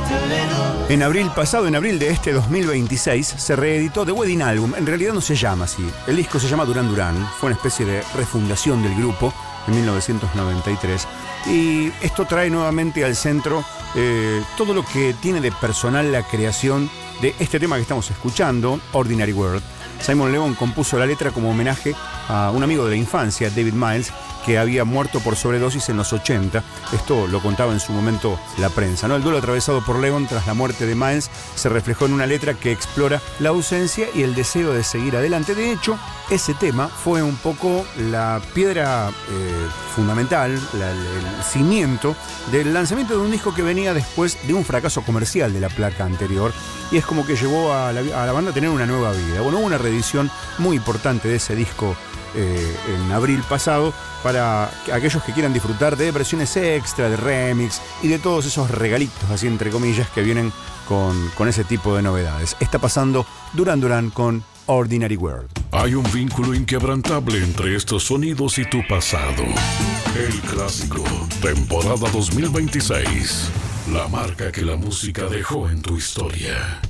En abril pasado, en abril de este 2026, se reeditó The Wedding Album. En realidad no se llama así. El disco se llama Duran Duran. Fue una especie de refundación del grupo en 1993. Y esto trae nuevamente al centro todo lo que tiene de personal la creación de este tema que estamos escuchando, Ordinary World. Simon Le Bon compuso la letra como homenaje a un amigo de la infancia, David Miles, que había muerto por sobredosis en los 80. Esto lo contaba en su momento la prensa, ¿no? El duelo atravesado por Le Bon tras la muerte de Miles se reflejó en una letra que explora la ausencia y el deseo de seguir adelante. De hecho, ese tema fue un poco la piedra fundamental, el cimiento del lanzamiento de un disco que venía después de un fracaso comercial de la placa anterior, y es como que llevó a la banda a tener una nueva vida. Bueno, hubo una reedición muy importante de ese disco en abril pasado para aquellos que quieran disfrutar de versiones extra, de remix y de todos esos regalitos, así entre comillas, que vienen con ese tipo de novedades. Está pasando Duran Duran con Ordinary World. Hay un vínculo inquebrantable entre estos sonidos y tu pasado. El clásico, temporada 2026. La marca que la música dejó en tu historia.